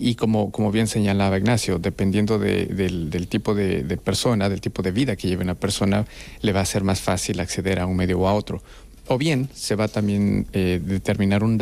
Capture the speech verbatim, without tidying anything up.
y como, como bien señalaba Ignacio, dependiendo de, del, del tipo de, de persona, del tipo de vida que lleve una persona, le va a ser más fácil acceder a un medio o a otro. O bien se va también eh, determinar un